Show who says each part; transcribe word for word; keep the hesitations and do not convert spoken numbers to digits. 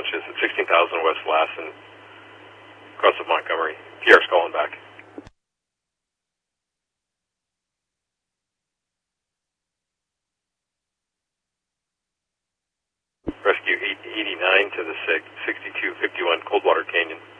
Speaker 1: branches at sixteen thousand West Lassen, across of Montgomery. Pierre's calling back. Rescue eight eighty-nine to the sixty-two fifty-one Coldwater Canyon.